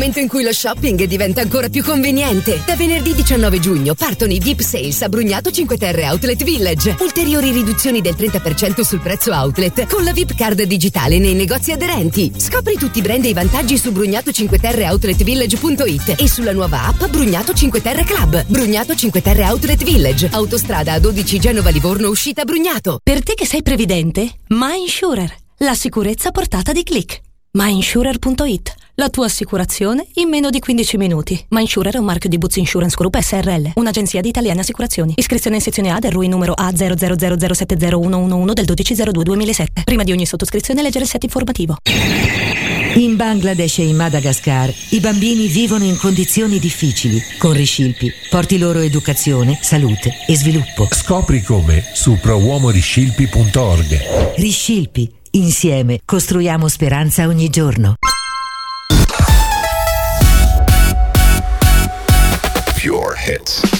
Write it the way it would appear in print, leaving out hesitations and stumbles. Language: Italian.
momento in cui lo shopping diventa ancora più conveniente. Da venerdì 19 giugno partono i VIP Sales a Brugnato 5 Terre Outlet Village. Ulteriori riduzioni del 30% sul prezzo outlet con la VIP Card digitale nei negozi aderenti. Scopri tutti i brand e i vantaggi su Brugnato 5 Terre Outletvillage.it e sulla nuova app Brugnato 5 Terre Club. Brugnato 5 Terre Outlet Village. Autostrada A12 Genova Livorno uscita Brugnato. Per te che sei previdente, MyInsurer. La sicurezza a portata di click. MyInsurer.it. La tua assicurazione in meno di 15 minuti. MyInsurer è un marchio di Boots Insurance Group SRL, un'agenzia di italiane assicurazioni. Iscrizione in sezione A del RUI numero A0000701111 del 12/02/2007. Prima di ogni sottoscrizione leggere il set informativo. In Bangladesh e in Madagascar i bambini vivono in condizioni difficili. Con Riscilpi porti loro educazione, salute e sviluppo. Scopri come su prowuomoriscilpi.org. Riscilpi. Insieme costruiamo speranza ogni giorno. Pure Hits.